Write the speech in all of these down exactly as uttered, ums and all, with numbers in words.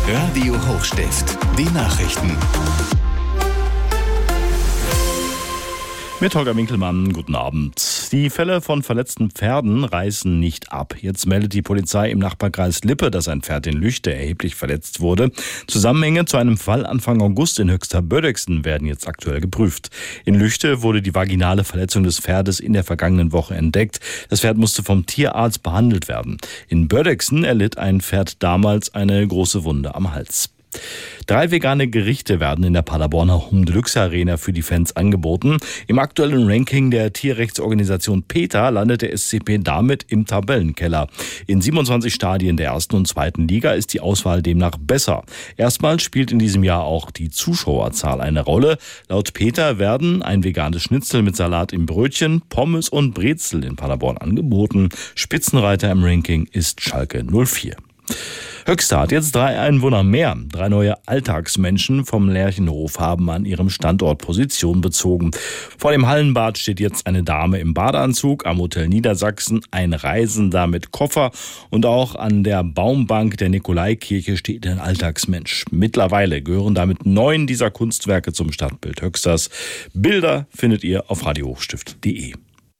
Radio Hochstift, die Nachrichten. Mit Holger Winkelmann, guten Abend. Die Fälle von verletzten Pferden reißen nicht ab. Jetzt meldet die Polizei im Nachbarkreis Lippe, dass ein Pferd in Lüchte erheblich verletzt wurde. Zusammenhänge zu einem Fall Anfang August in Höxter-Bödöxen werden jetzt aktuell geprüft. In Lüchte wurde die vaginale Verletzung des Pferdes in der vergangenen Woche entdeckt. Das Pferd musste vom Tierarzt behandelt werden. In Bödöxen erlitt ein Pferd damals eine große Wunde am Hals. Drei vegane Gerichte werden in der Paderborner Home Deluxe Arena für die Fans angeboten. Im aktuellen Ranking der Tierrechtsorganisation PETA landet der S C P damit im Tabellenkeller. In siebenundzwanzig Stadien der ersten und zweiten Liga ist die Auswahl demnach besser. Erstmals spielt in diesem Jahr auch die Zuschauerzahl eine Rolle. Laut PETA werden ein veganes Schnitzel mit Salat im Brötchen, Pommes und Brezel in Paderborn angeboten. Spitzenreiter im Ranking ist Schalke null vier. Höxter hat jetzt drei Einwohner mehr. Drei neue Alltagsmenschen vom Lerchenhof haben an ihrem Standort Position bezogen. Vor dem Hallenbad steht jetzt eine Dame im Badeanzug, am Hotel Niedersachsen ein Reisender mit Koffer und auch an der Baumbank der Nikolaikirche steht ein Alltagsmensch. Mittlerweile gehören damit neun dieser Kunstwerke zum Stadtbild Höxters. Bilder findet ihr auf radio hochstift punkt de.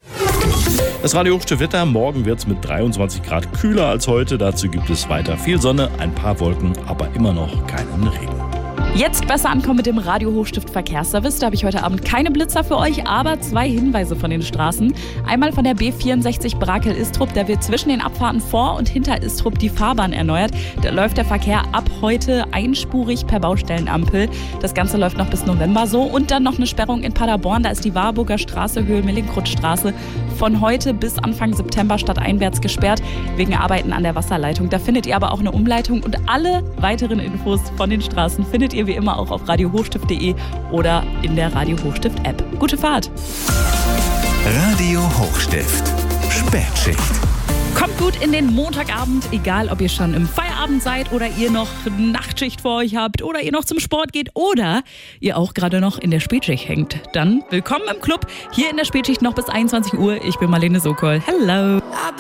Das Radio Hochstift Wetter, morgen wird es mit dreiundzwanzig Grad kühler als heute. Dazu gibt es weiter viel Sonne, ein paar Wolken, aber immer noch keinen Regen. Jetzt besser ankommen mit dem Radio Hochstift Verkehrsservice. Da habe ich heute Abend keine Blitzer für euch, aber zwei Hinweise von den Straßen. Einmal von der B vierundsechzig Brakel-Istrup. Da wird zwischen den Abfahrten vor und hinter Istrup die Fahrbahn erneuert. Da läuft der Verkehr ab heute einspurig per Baustellenampel. Das Ganze läuft noch bis November so. Und dann noch eine Sperrung in Paderborn. Da ist die Warburger Straße, Höhe-Milling-Krutz-Straße von heute bis Anfang September stadteinwärts gesperrt wegen Arbeiten an der Wasserleitung. Da findet ihr aber auch eine Umleitung und alle weiteren Infos von den Straßen findet ihr wie immer auch auf radio hochstift punkt de oder in der Radio Hochstift App. Gute Fahrt! Radio Hochstift, Spätschicht. Kommt gut in den Montagabend, egal ob ihr schon im Feierabend seid oder ihr noch Nachtschicht vor euch habt oder ihr noch zum Sport geht oder ihr auch gerade noch in der Spätschicht hängt. Dann willkommen im Club, hier in der Spätschicht noch bis einundzwanzig Uhr. Ich bin Marlene Sokol. Hello!